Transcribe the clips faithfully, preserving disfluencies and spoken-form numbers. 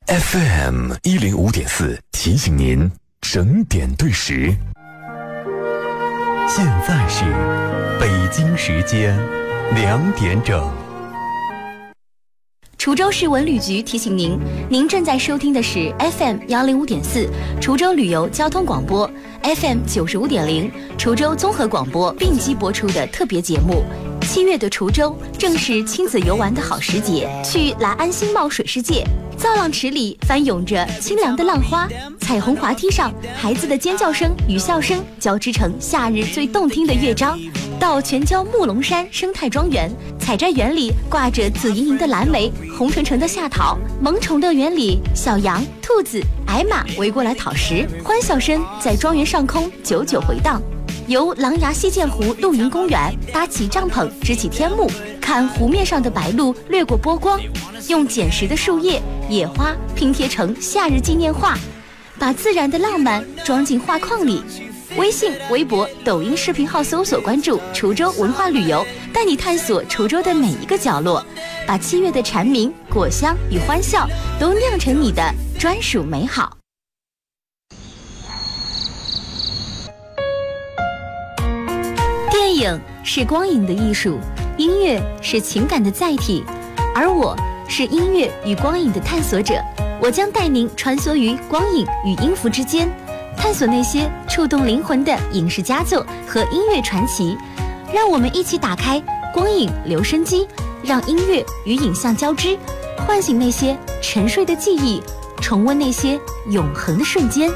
F M 一零五点四提醒您整点对时。现在是北京时间两点整。 滁州市文旅局提醒您，您正在收听的是 F M 一零五点四滁州旅游交通广播 ，F M 九十五点零滁州综合广播并机播出的特别节目。七月的滁州正是亲子游玩的好时节，去来安新茂水世界，造浪池里翻涌着清凉的浪花，彩虹滑梯上孩子的尖叫声与笑声交织成夏日最动听的乐章。到全椒木龙山生态庄园，采摘园里挂着紫莹莹的蓝莓，红橙橙的夏桃，萌宠乐园里小羊、兔子、矮马围过来讨食，欢笑声在庄园上空久久回荡。游狼牙溪涧湖露营公园，搭起帐篷支起天幕，看湖面上的白鹭掠过波光，用捡拾的树叶、野花拼贴成夏日纪念画，把自然的浪漫装进画框里。微信、微博、抖音视频号搜索关注滁州文化旅游，带你探索滁州的每一个角落，把七月的蝉鸣、果香与欢笑都酿成你的专属美好。电影是光影的艺术，音乐是情感的载体，而我是音乐与光影的探索者。我将带您穿梭于光影与音符之间，探索那些触动灵魂的影视佳作和音乐传奇。让我们一起打开光影留声机，让音乐与影像交织，唤醒那些沉睡的记忆，重温那些永恒的瞬间。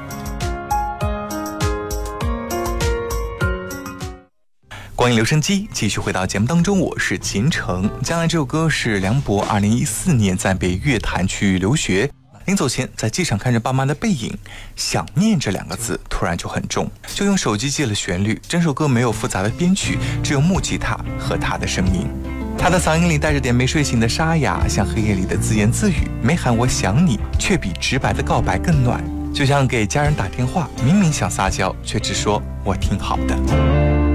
光影留声机继续回到节目当中，我是秦城。将来这首歌是梁博二零一四年在北乐坛去留学，临走前在机场看着爸妈的背影，想念这两个字突然就很重，就用手机记了旋律。整首歌没有复杂的编曲，只有木吉他和他的声音。他的嗓音里带着点没睡醒的沙哑，像黑夜里的自言自语，没喊我想你，却比直白的告白更暖。就像给家人打电话，明明想撒娇，却只说我挺好的。